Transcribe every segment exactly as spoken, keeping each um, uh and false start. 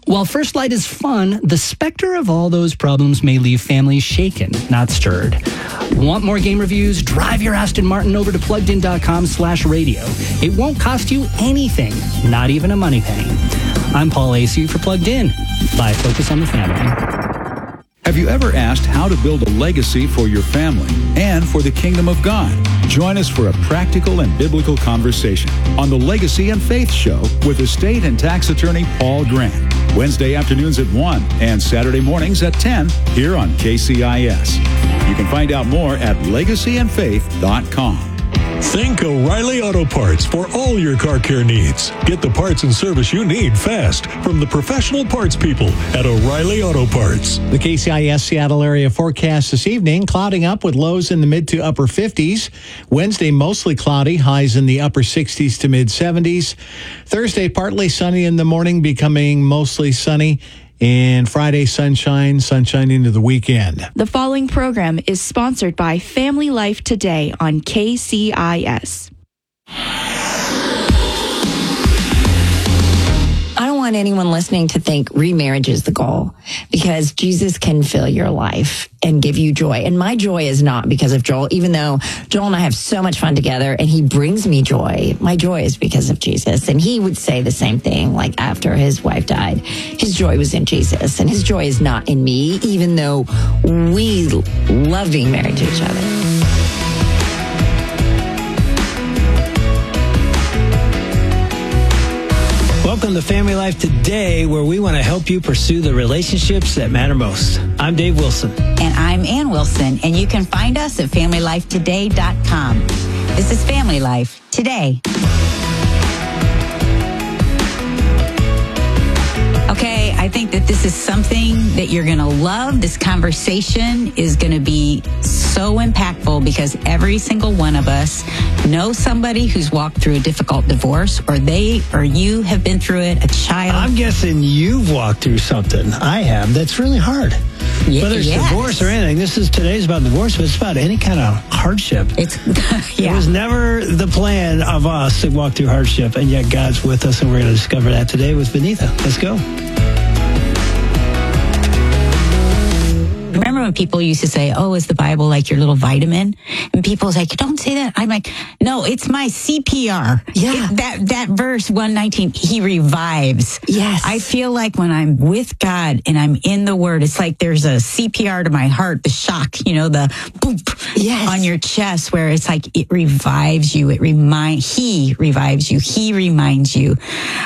While First Light is fun, the specter of all those problems may leave families shaken, not stirred. Want more game reviews? Drive your Aston Martin over to pluggedin.com slash radio. It won't cost you anything, not even a money penny. I'm Paul Acey for Plugged In by Focus on the Family. Have you ever asked how to build a legacy for your family and for the kingdom of God? Join us for a practical and biblical conversation on the Legacy and Faith Show with estate and tax attorney Paul Grant. Wednesday afternoons at one and Saturday mornings at ten here on K C I S. You can find out more at legacy and faith dot com. Think O'Reilly Auto Parts for all your car care needs. Get the parts and service you need fast from the professional parts people at O'Reilly Auto Parts. The K C I S Seattle area forecast this evening, clouding up with lows in the mid to upper fifties. Wednesday, mostly cloudy, highs in the upper sixties to mid seventies. Thursday, partly sunny in the morning, becoming mostly sunny. And Friday, sunshine, sunshine into the weekend. The following program is sponsored by Family Life Today on K C I S. I don't want anyone listening to think remarriage is the goal, because Jesus can fill your life and give you joy. And my joy is not because of Joel, even though Joel and I have so much fun together and he brings me joy. My joy is because of Jesus. And he would say the same thing, like after his wife died. His joy was in Jesus, and his joy is not in me, even though we love being married to each other. Welcome to Family Life Today, where we want to help you pursue the relationships that matter most. I'm Dave Wilson. And I'm Ann Wilson, and you can find us at family life today dot com. This is Family Life Today. Okay, I think that this is something that you're going to love. This conversation is going to be so impactful because every single one of us knows somebody who's walked through a difficult divorce, or they or you have been through it, a child. I'm guessing you've walked through something. I have. That's really hard. Yeah, Whether it's yes. divorce or anything, this is today's about divorce, but it's about any kind of hardship. It's yeah. It was never the plan of us to walk through hardship, and yet God's with us, and we're going to discover that today with Benita. Let's go. Remember when people used to say, oh, is the Bible like your little vitamin? And people was like, don't say that. I'm like, no, it's my C P R. Yeah. It, that, that verse one nineteen, he revives. Yes. I feel like when I'm with God and I'm in the Word, it's like there's a C P R to my heart, the shock, you know, the boop yes. on your chest, where it's like it revives you. It remind, he revives you. He reminds you.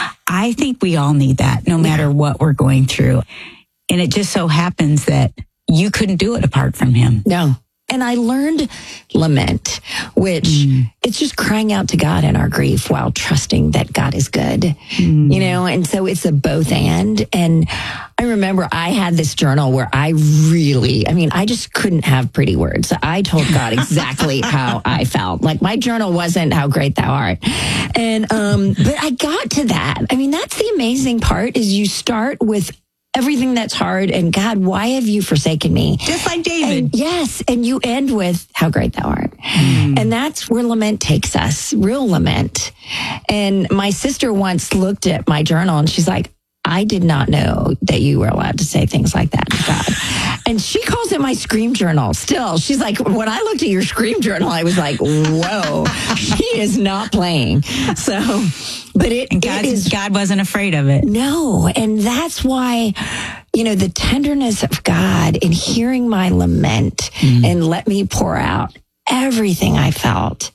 I think we all need that, no matter yeah. what we're going through. And it just so happens that you couldn't do it apart from him. No. And I learned lament, which mm. it's just crying out to God in our grief while trusting that God is good, mm. you know? And so it's a both and. And I remember I had this journal where I really, I mean, I just couldn't have pretty words. I told God exactly how I felt. Like my journal wasn't how great thou art. And, um, but I got to that. I mean, that's the amazing part, is you start with everything that's hard, and God, why have you forsaken me? Just like David. And yes, and you end with how great thou art. Mm. And that's where lament takes us, real lament. And my sister once looked at my journal and she's like, I did not know that you were allowed to say things like that to God. And she calls it my scream journal still. She's like, when I looked at your scream journal, I was like, whoa, she is not playing. So, but it, and God, it is, God wasn't afraid of it. No. And that's why, you know, the tenderness of God in hearing my lament mm. and let me pour out everything I felt,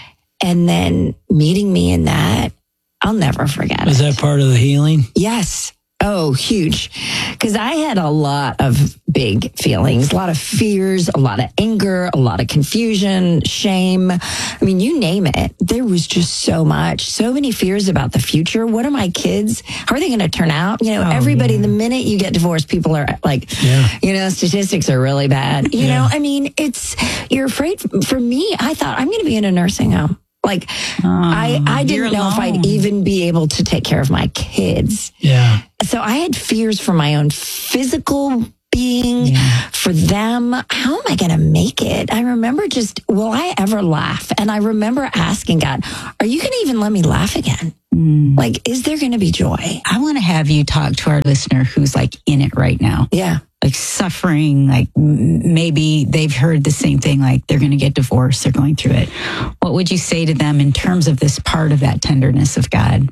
and then meeting me in that, I'll never forget Was it. that part of the healing? Yes. Oh, huge. Because I had a lot of big feelings, a lot of fears, a lot of anger, a lot of confusion, shame. I mean, you name it. There was just so much, so many fears about the future. What are my kids? How are they going to turn out? You know, oh, everybody, yeah. the minute you get divorced, people are like, yeah. you know, statistics are really bad. You yeah. know, I mean, it's, you're afraid. For me, I thought I'm going to be in a nursing home. Like, oh, I, I didn't know alone. if I'd even be able to take care of my kids. Yeah. So I had fears for my own physical being Yeah. for them. How am I going to make it? I remember just, will I ever laugh? And I remember asking God, are you going to even let me laugh again? Mm. Like, is there going to be joy? I want to have you talk to our listener who's like in it right now. Yeah. Like suffering, like m- maybe they've heard the same thing, like they're going to get divorced, they're going through it. What would you say to them in terms of this part of that tenderness of God?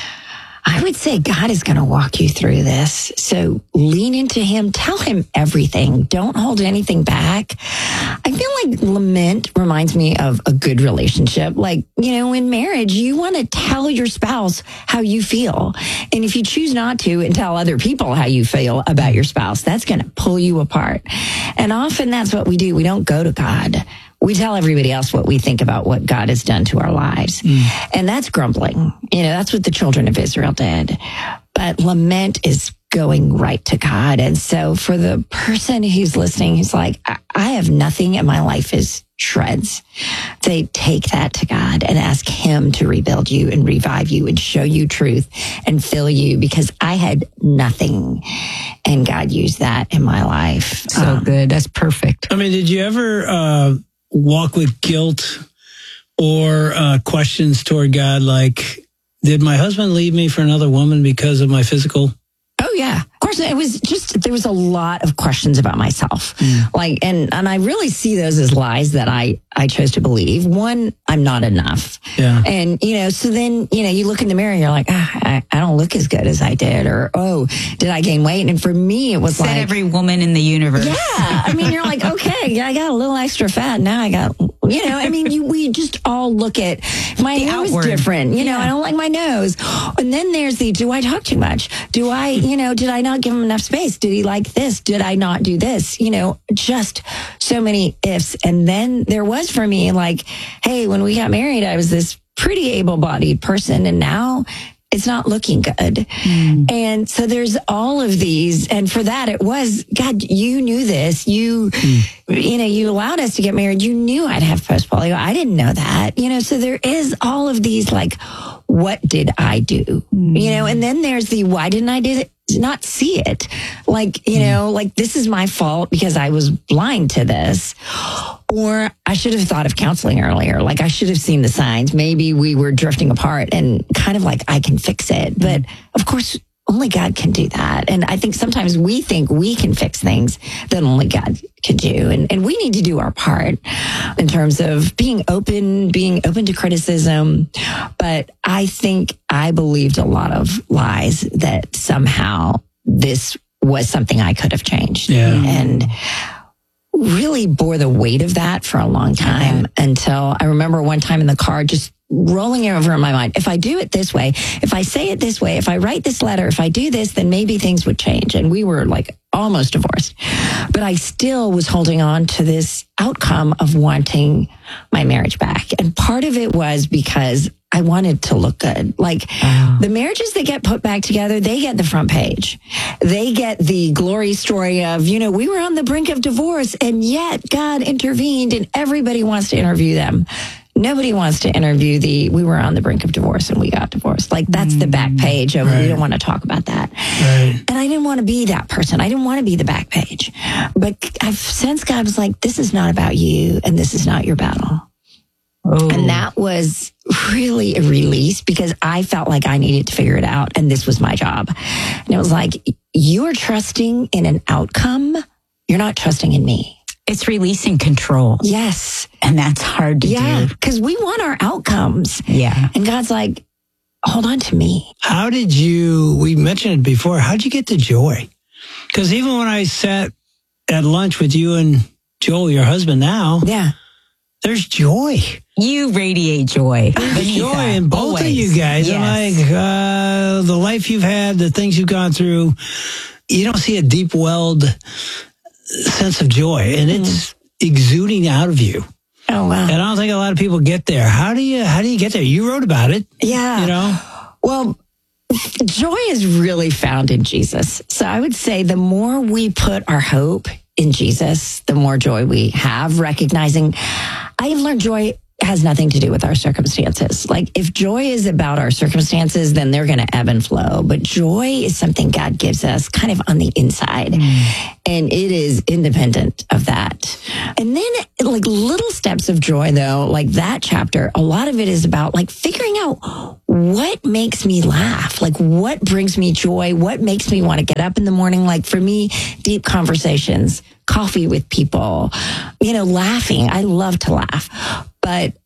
I would say God is going to walk you through this. So lean into him, tell him everything. Don't hold anything back. I feel like lament reminds me of a good relationship. Like, you know, in marriage, you want to tell your spouse how you feel. And if you choose not to and tell other people how you feel about your spouse, that's going to pull you apart. And often that's what we do. We don't go to God. We tell everybody else what we think about what God has done to our lives. Mm. And that's grumbling. You know, that's what the children of Israel did. But lament is going right to God. And so for the person who's listening, who's like, I, I have nothing and my life is shreds, they take that to God and ask him to rebuild you and revive you and show you truth and fill you, because I had nothing and God used that in my life. So um, good. That's perfect. I mean, did you ever uh, walk with guilt or uh, questions toward God, like, did my husband leave me for another woman because of my physical? Oh, yeah. Of course, it was just, there was a lot of questions about myself. Mm. Like, and, and I really see those as lies that I, I chose to believe. One, I'm not enough. Yeah. And, you know, so then, you know, you look in the mirror and you're like, ah, I, I don't look as good as I did. Or, oh, did I gain weight? And for me, it was Said like. every woman in the universe. Yeah. I mean, you're like, okay, yeah, I got a little extra fat. Now I got, you know, I mean, you, we just all look at my The hair was outward. different. You know, Yeah. I don't like my nose. And then there's the, do I talk too much? Do I, you know, did I not give him enough space? Did he like this? Did I not do this? You know, just so many ifs. And then there was for me like, hey, when we got married, I was this pretty able-bodied person. And now it's not looking good. Mm. And so there's all of these. And for that, it was, God, you knew this. You, mm. you know, you allowed us to get married. You knew I'd have post-polio. I didn't know that. You know, so there is all of these, like, what did I do? Mm. You know, and then there's the, why didn't I do it? Not see it. Like, you know, like this is my fault because I was blind to this. Or I should have thought of counseling earlier. Like I should have seen the signs. Maybe we were drifting apart and kind of like I can fix it. But of course, only God can do that. And I think sometimes we think we can fix things that only God can do. And, and we need to do our part in terms of being open, being open to criticism. But I think I believed a lot of lies that somehow this was something I could have changed. Yeah. And really bore the weight of that for a long time until I remember one time in the car just rolling it over in my mind. If I do it this way, if I say it this way, if I write this letter, if I do this, then maybe things would change. And we were like almost divorced. But I still was holding on to this outcome of wanting my marriage back. And part of it was because I wanted to look good. Like wow. the marriages that get put back together, they get the front page. They get the glory story of, you know, we were on the brink of divorce and yet God intervened and everybody wants to interview them. Nobody wants to interview the, we were on the brink of divorce and we got divorced. Like that's mm, the back page of, right. we don't want to talk about that. Right. And I didn't want to be that person. I didn't want to be the back page. But I've sensed God was like, this is not about you and this is not your battle. Oh. And that was really a release because I felt like I needed to figure it out. And this was my job. And it was like, you are trusting in an outcome. You're not trusting in me. It's releasing control. Yes. And that's hard to yeah, do. Because we want our outcomes. Yeah. And God's like, hold on to me. How did you, we mentioned it before, how did you get the joy? Because even when I sat at lunch with you and Joel, your husband now, yeah, there's joy. You radiate joy. There's joy in both Always. Of you guys. Yes. I'm like, uh, the life you've had, the things you've gone through, you don't see a deep-welled sense of joy, and it's mm. exuding out of you. Oh wow! And I don't think a lot of people get there. How do you? How do you get there? You wrote about it. Yeah. You know. Well, joy is really found in Jesus. So I would say the more we put our hope in Jesus, the more joy we have. Recognizing, I've learned joy has nothing to do with our circumstances. Like if joy is about our circumstances, then they're going to ebb and flow. But joy is something God gives us kind of on the inside. Mm. And it is independent of that. And then like little steps of joy, though, like that chapter, a lot of it is about like figuring out what makes me laugh, like what brings me joy, what makes me want to get up in the morning. Like for me, deep conversations, coffee with people, you know, laughing. I love to laugh. But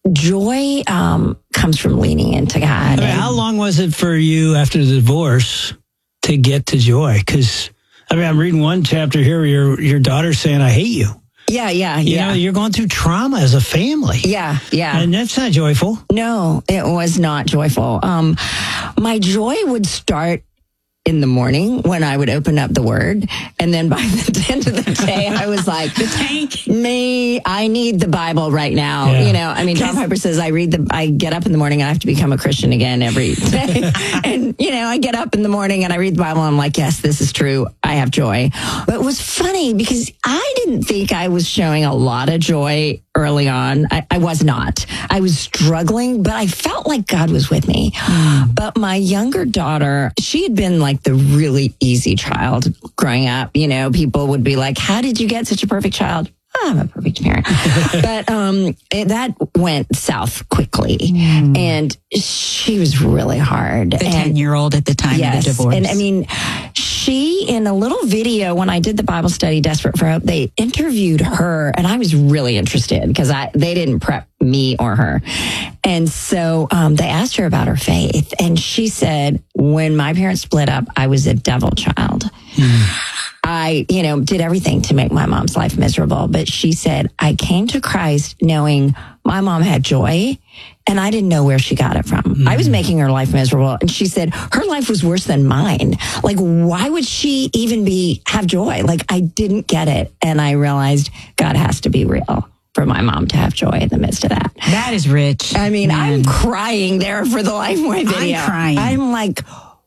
joy um, comes from leaning into God. I mean, how long was it for you after the divorce to get to joy? Because, I mean, I'm reading one chapter here where your, your daughter's saying, I hate you. Yeah, yeah, you yeah. know, you're going through trauma as a family. Yeah, yeah. And that's not joyful. No, it was not joyful. Um, my joy would start in the morning when I would open up the word. And then by the end of the day, I was like, the tank. Me, I need the Bible right now. Yeah. You know, I mean, John Piper says I read the, I get up in the morning and I have to become a Christian again every day. And, you know, I get up in the morning and I read the Bible and I'm like, yes, this is true. I have joy. But it was funny because I didn't think I was showing a lot of joy early on. I, I was not. I was struggling, but I felt like God was with me. Mm. But my younger daughter, she had been like the really easy child growing up. You know, people would be like, how did you get such a perfect child? Oh, I'm a perfect parent. But um, it, that went south quickly. Mm. And she was really hard. The ten-year-old at the time yes, of the divorce. And I mean, she, in a little video, when I did the Bible study, Desperate for Hope, they interviewed her, and I was really interested because I they didn't prep me or her. And so um, they asked her about her faith, and she said, when my parents split up, I was a devil child. Mm. I, you know, did everything to make my mom's life miserable. But she said, I came to Christ knowing my mom had joy and I didn't know where she got it from. Mm. I was making her life miserable. And she said her life was worse than mine. Like, why would she even be, have joy? Like, I didn't get it. And I realized God has to be real for my mom to have joy in the midst of that. That is rich. I mean, Man. I'm crying there for the Lifeway video. I'm crying. I'm like,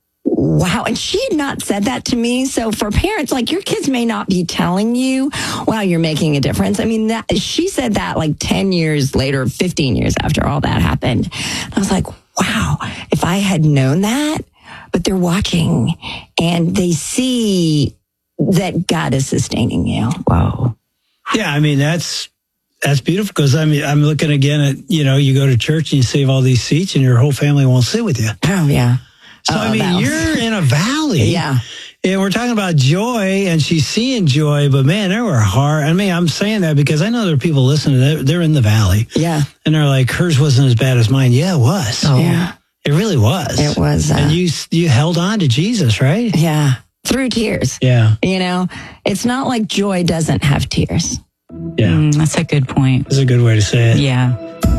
wow. And she had not said that to me. So for parents, like your kids may not be telling you, wow, you're making a difference. I mean, that she said that like ten years later, fifteen years after all that happened. I was like, wow, if I had known that, but they're watching and they see that God is sustaining you. Wow. Yeah. I mean, that's, that's beautiful because I mean, I'm looking again at, you know, you go to church and you save all these seats and your whole family won't sit with you. Oh, yeah. So, oh, I mean, you're in a valley. Yeah. And we're talking about joy, and she's seeing joy, but man, there were hard. I mean, I'm saying that because I know there are people listening. They're, they're in the valley. Yeah. And they're like, hers wasn't as bad as mine. Yeah, it was. Oh. Yeah. It really was. It was. Uh, and you you held on to Jesus, right? Yeah. Through tears. Yeah. You know, it's not like joy doesn't have tears. Yeah. Mm, that's a good point. That's a good way to say it. Yeah.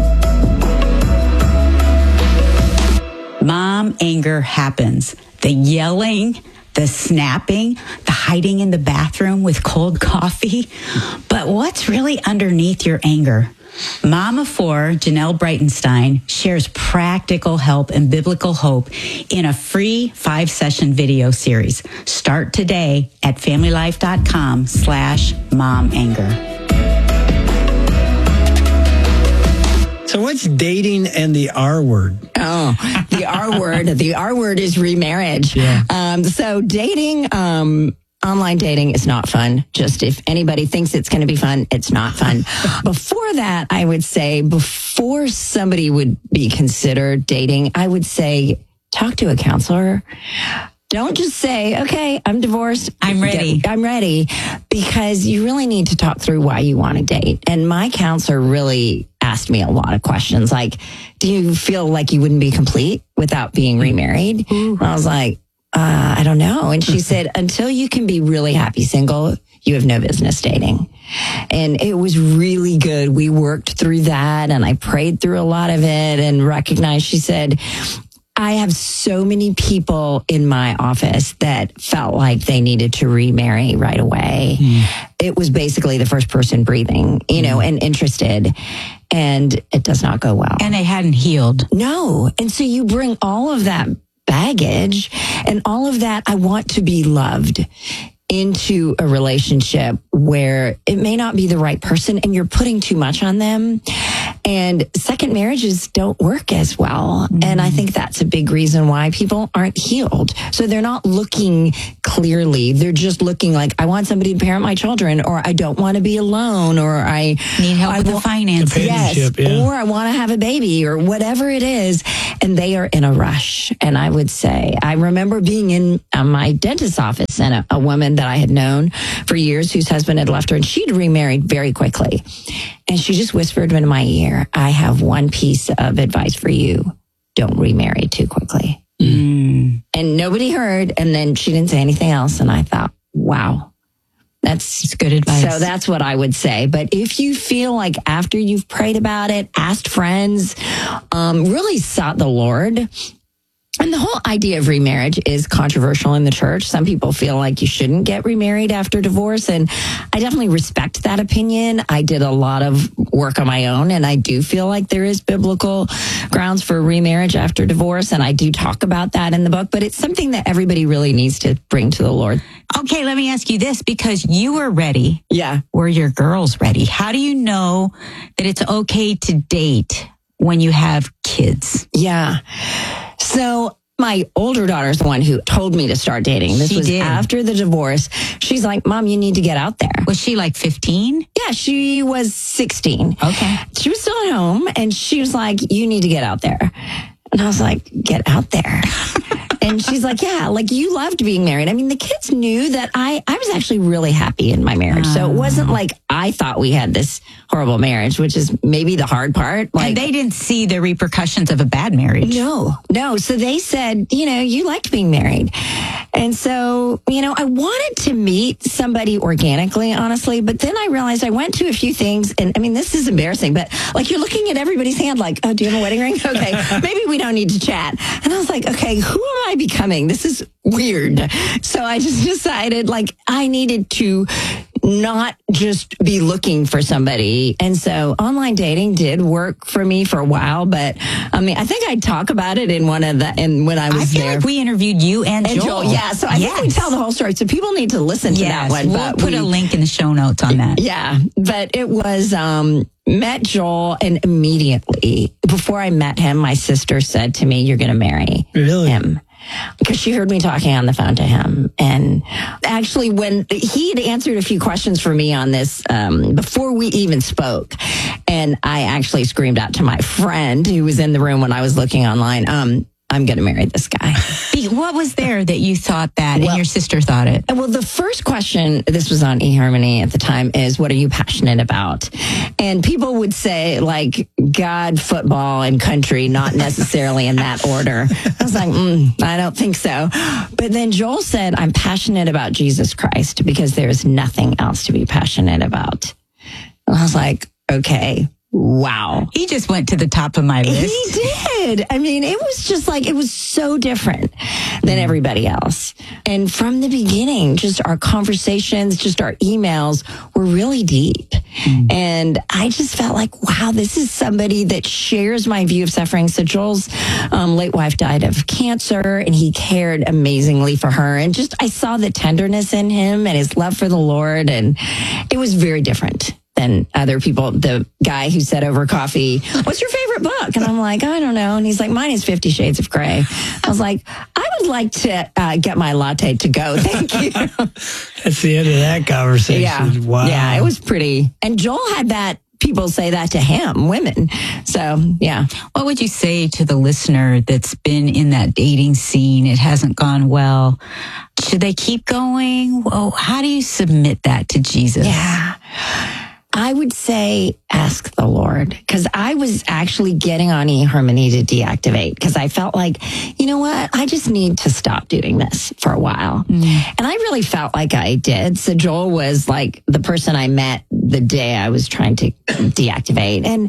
Mom anger happens. The yelling, the snapping, the hiding in the bathroom with cold coffee. But what's really underneath your anger? Mom of four, Janelle Breitenstein, shares practical help and biblical hope in a free five-session video series. Start today at familylife.com slash mom anger. So what's dating and the R word? Oh, the R word. The R word is remarriage. Yeah. Um, so dating, um, online dating is not fun. Just if anybody thinks it's going to be fun, it's not fun. Before that, I would say before somebody would be considered dating, I would say talk to a counselor. Don't just say, okay, I'm divorced. I'm ready. I'm ready. Because you really need to talk through why you want to date. And my counselor really asked me a lot of questions. Like, do you feel like you wouldn't be complete without being remarried? And I was like, uh, I don't know. And she said, until you can be really happy single, you have no business dating. And it was really good. We worked through that and I prayed through a lot of it and recognized, she said, I have so many people in my office that felt like they needed to remarry right away. Mm. It was basically the first person breathing, you know, mm. and interested. And it does not go well. And they hadn't healed. No. And so you bring all of that baggage and all of that, I want to be loved, into a relationship where it may not be the right person and you're putting too much on them. And second marriages don't work as well. Mm. And I think that's a big reason why people aren't healed. So they're not looking clearly. They're just looking like, I want somebody to parent my children, or I don't want to be alone, or I need help I with wa- the finances. Yes, yeah. or I want to have a baby, or whatever it is. And they are in a rush. And I would say, I remember being in uh, my dentist's office, and a, a woman that I had known for years whose husband had left her, and she'd remarried very quickly. And she just whispered into my ear, I have one piece of advice for you. Don't remarry too quickly. Mm. And nobody heard. And then she didn't say anything else. And I thought, wow, that's, that's good advice. So that's what I would say. But if you feel like after you've prayed about it, asked friends, um, really sought the Lord. And the whole idea of remarriage is controversial in the church. Some people feel like you shouldn't get remarried after divorce. And I definitely respect that opinion. I did a lot of work on my own, and I do feel like there is biblical grounds for remarriage after divorce. And I do talk about that in the book, but it's something that everybody really needs to bring to the Lord. Okay, let me ask you this, because you were ready. Yeah. Were your girls ready? How do you know that it's okay to date when you have kids? Yeah. So my older daughter's the one who told me to start dating. This She was did. after the divorce. She's like, Mom, you need to get out there. Was she like fifteen? Yeah, she was sixteen. Okay. She was still at home, and she was like, you need to get out there. And I was like, get out there. And she's like, yeah, like you loved being married. I mean, the kids knew that I, I was actually really happy in my marriage. So it wasn't like I thought we had this horrible marriage, which is maybe the hard part. Like, And they didn't see the repercussions of a bad marriage. No, no. So they said, you know, you liked being married. And so, you know, I wanted to meet somebody organically, honestly, but then I realized I went to a few things, and I mean, this is embarrassing, but like you're looking at everybody's hand like, oh, do you have a wedding ring? Okay, maybe we don't need to chat. And I was like, okay, who am I becoming? This is weird. So I just decided like I needed to not just be looking for somebody. And so online dating did work for me for a while, but I mean, I think I'd talk about it in one of the, and when I was I feel there. like we interviewed you and, And Joel. Joel, yeah. So I yes. think we tell the whole story. So people need to listen to yes. that one. We'll but put we, a link in the show notes on that. Yeah. But it was, um, met Joel, and immediately before I met him, my sister said to me, you're going to marry Really? him. Because she heard me talking on the phone to him. And actually, when he had answered a few questions for me on this um, before we even spoke, and I actually screamed out to my friend who was in the room when I was looking online, um, I'm going to marry this guy. What was there that you thought that Well- and your sister thought it? Well, the first question, this was on eHarmony at the time, is what are you passionate about? And people would say like God, football, and country, not necessarily in that order. I was like, mm, I don't think so. But then Joel said, I'm passionate about Jesus Christ because there is nothing else to be passionate about. And I was like, okay. Wow. He just went to the top of my list. He did. I mean, it was just like, it was so different than everybody else. And from the beginning, just our conversations, just our emails were really deep. Mm. And I just felt like, wow, this is somebody that shares my view of suffering. So Joel's um, late wife died of cancer, and he cared amazingly for her. And just, I saw the tenderness in him and his love for the Lord. And it was very different than other people. The guy who said over coffee, what's your favorite book? And I'm like, I don't know. And he's like, mine is Fifty Shades of Grey. I was like, I would like to uh, get my latte to go. Thank you. That's the end of that conversation. Yeah. Wow. Yeah, it was pretty. And Joel had that. People say that to him, women. So, yeah. What would you say to the listener that's been in that dating scene? It hasn't gone well. Should they keep going? Oh, how do you submit that to Jesus? Yeah. I would say ask the Lord, because I was actually getting on eHarmony to deactivate because I felt like, you know what, I just need to stop doing this for a while. Mm. And I really felt like I did. So Joel was like the person I met the day I was trying to deactivate. And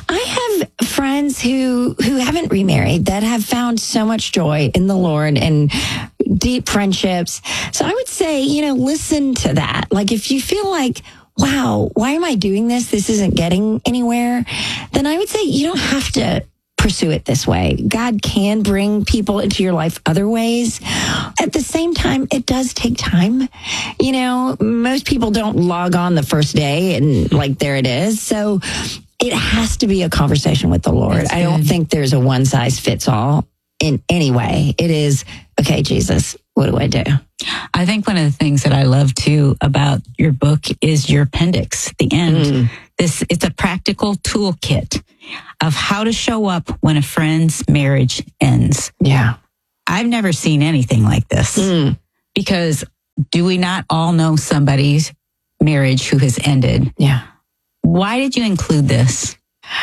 I have friends who, who haven't remarried that have found so much joy in the Lord and deep friendships. So I would say, you know, listen to that. Like if you feel like, wow, why am I doing this? This isn't getting anywhere. Then I would say you don't have to pursue it this way. God can bring people into your life other ways. At the same time, it does take time. You know, most people don't log on the first day and like, there it is. So it has to be a conversation with the Lord. That's I don't good. think there's a one size fits all in any way. It is, okay, Jesus, what do I do? I think one of the things that I love too about your book is your appendix, the end. Mm. This, it's a practical toolkit of how to show up when a friend's marriage ends. Yeah. I've never seen anything like this Mm. because do we not all know somebody's marriage who has ended? Yeah. Why did you include this?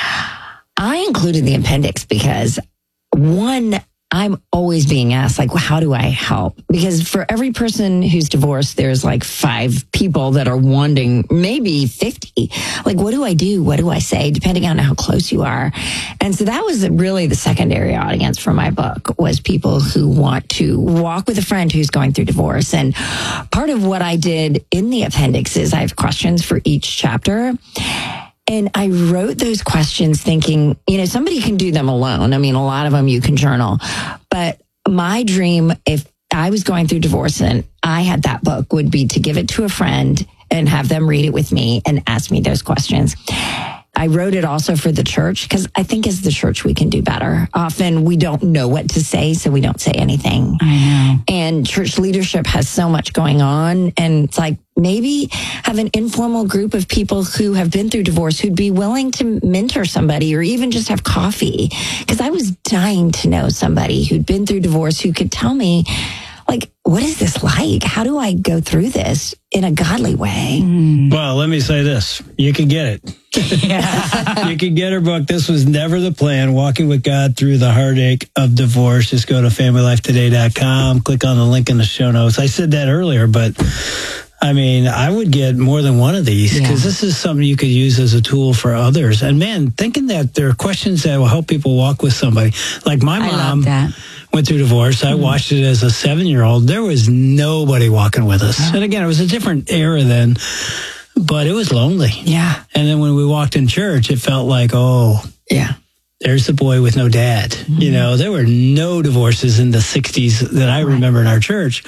I included the appendix because, one, I'm always being asked, like, well, how do I help? Because for every person who's divorced, there's like five people that are wanting, maybe fifty. Like, what do I do? What do I say? Depending on how close you are. And so that was really the secondary audience for my book, was people who want to walk with a friend who's going through divorce. And part of what I did in the appendix is I have questions for each chapter. And I wrote those questions thinking, you know, somebody can do them alone. I mean, a lot of them you can journal. But my dream, if I was going through divorce and I had that book, would be to give it to a friend and have them read it with me and ask me those questions. I wrote it also for the church because I think as the church we can do better. Often we don't know what to say, so we don't say anything. I know. And church leadership has so much going on. And it's like, maybe have an informal group of people who have been through divorce who'd be willing to mentor somebody or even just have coffee. Because I was dying to know somebody who'd been through divorce who could tell me, like, what is this like? How do I go through this in a godly way? Well, let me say this. You can get it. You can get her book. This was never the plan. Walking with God Through the Heartache of Divorce. Just go to family life today dot com. Click on the link in the show notes. I said that earlier, but I mean, I would get more than one of these because Yeah. this is something you could use as a tool for others. And man, thinking that there are questions that will help people walk with somebody. Like my I love mom that. went through divorce. I watched it as a seven-year-old. There was nobody walking with us. And again, it was a different era then, but it was lonely. Yeah. And then when we walked in church, it felt like, oh, Yeah. there's the boy with no dad. You know, there were no divorces in the sixties that I remember in our church.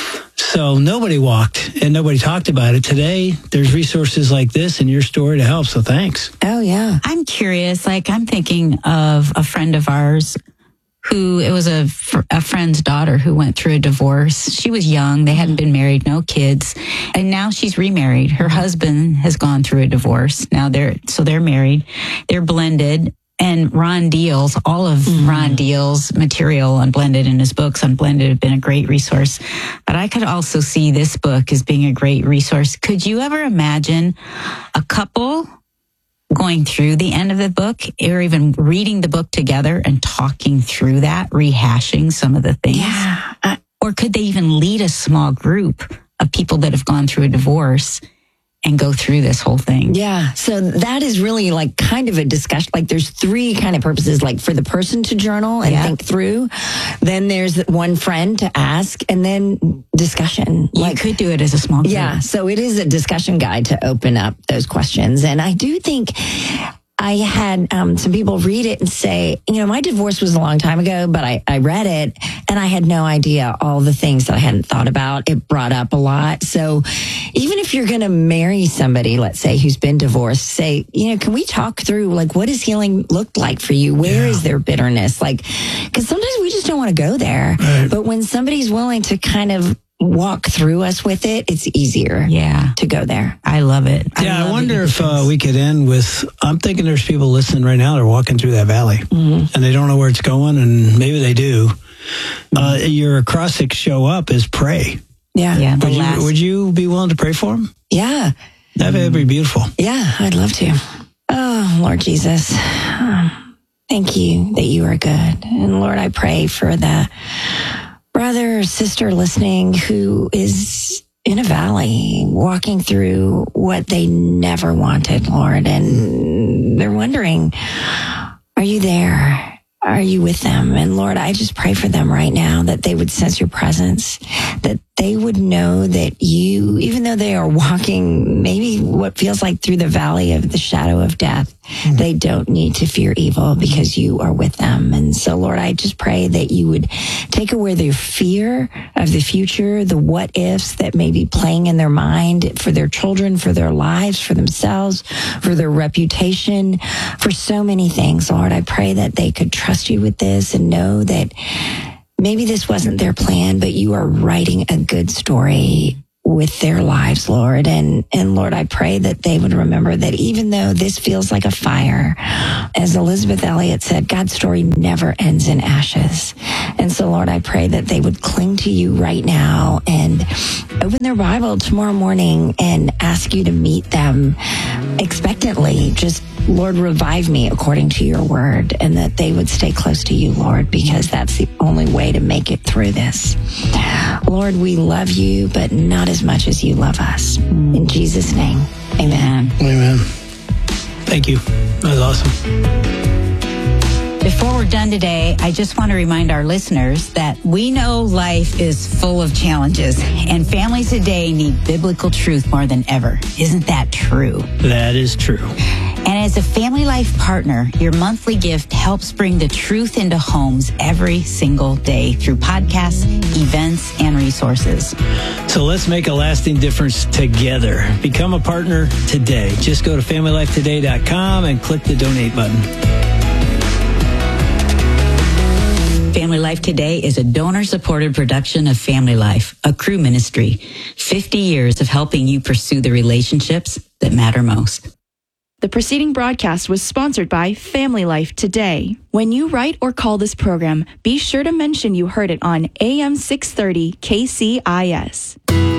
So nobody walked and nobody talked about it. Today, there's resources like this in your story to help. So thanks. Oh, yeah. I'm curious, like I'm thinking of a friend of ours who, it was a, fr- a friend's daughter who went through a divorce. She was young. They hadn't been married, no kids. And now she's remarried. Her husband has gone through a divorce. Now they're, so they're married. They're blended. And Ron Deal's, all of mm. Ron Deal's material on Blended in his books on Blended have been a great resource. But I could also see this book as being a great resource. Could you ever imagine a couple going through the end of the book or even reading the book together and talking through that, rehashing some of the things? Yeah. Uh, Or could they even lead a small group of people that have gone through a divorce and go through this whole thing? Yeah. So that is really like kind of a discussion. Like there's three kind of purposes, like for the person to journal and Yeah. think through. Then there's one friend to ask and then discussion. You Like, could do it as a small group. yeah. So it is a discussion guide to open up those questions. And I do think I had um, some people read it and say, you know, my divorce was a long time ago, but I, I read it and I had no idea all the things that I hadn't thought about. It brought up a lot. So even if you're going to marry somebody, let's say, who's been divorced, say, you know, can we talk through, like, what does healing look like for you? Where Yeah. is there bitterness? Like, because sometimes we just don't want to go there. Right. But when somebody's willing to kind of walk through us with it, it's easier Yeah. to go there. I love it. Yeah, I, love wonder that you if did uh, this. we could end with, I'm thinking there's people listening right now that are walking through that valley and they don't know where it's going, and maybe they do. Uh, your acrostic show up is pray. Yeah. Yeah, the Would you, last. would you be willing to pray for them? Yeah. That'd be beautiful. Yeah, I'd love to. Oh, Lord Jesus. Thank you that you are good. And Lord, I pray for the brother or sister listening who is in a valley, walking through what they never wanted, Lord. And they're wondering, are you there? Are you with them? And Lord, I just pray for them right now that they would sense your presence, that they would know that you, even though they are walking maybe what feels like through the valley of the shadow of death, They don't need to fear evil because you are with them. And so, Lord, I just pray that you would take away their fear of the future, the what ifs that may be playing in their mind for their children, for their lives, for themselves, for their reputation, for so many things. Lord, I pray that they could trust you with this and know that maybe this wasn't their plan, but you are writing a good story with their lives, Lord. And, and Lord, I pray that they would remember that even though this feels like a fire, as Elizabeth Elliot said, God's story never ends in ashes. And so, Lord, I pray that they would cling to you right now and open their Bible tomorrow morning and ask you to meet them expectantly. Just, Lord, revive me according to your word, and that they would stay close to you, Lord, because that's the only way to make it through this. Lord, we love you, but not as much as you love us. In Jesus' name, amen. Amen. Thank you. That was awesome. Before we're done today, I just want to remind our listeners that we know life is full of challenges, and families today need biblical truth more than ever. Isn't that true? That is true. And as a Family Life partner, your monthly gift helps bring the truth into homes every single day through podcasts, events, and resources. So let's make a lasting difference together. Become a partner today. Just go to family life today dot com and click the donate button. Family Life Today is a donor-supported production of Family Life, a crew ministry. fifty years of helping you pursue the relationships that matter most. The preceding broadcast was sponsored by Family Life Today. When you write or call this program, be sure to mention you heard it on A M six thirty K C I S.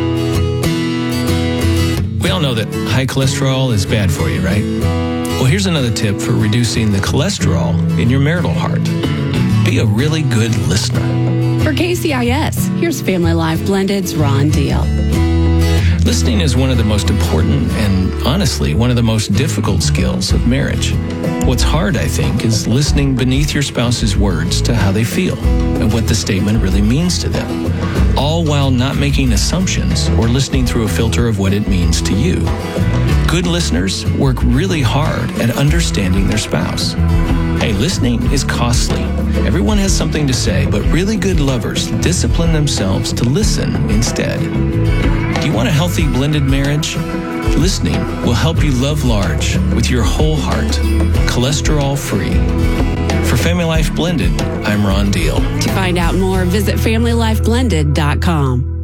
We all know that high cholesterol is bad for you, right? Well, here's another tip for reducing the cholesterol in your marital heart. Be a really good listener. For K C I S, here's Family Life Blended's Ron Deal. Listening is one of the most important and, honestly, one of the most difficult skills of marriage. What's hard, I think, is listening beneath your spouse's words to how they feel and what the statement really means to them, all while not making assumptions or listening through a filter of what it means to you. Good listeners work really hard at understanding their spouse. Hey, listening is costly. Everyone has something to say, but really good lovers discipline themselves to listen instead. Do you want a healthy blended marriage? Listening will help you love large with your whole heart, cholesterol-free. For Family Life Blended, I'm Ron Deal. To find out more, visit family life blended dot com.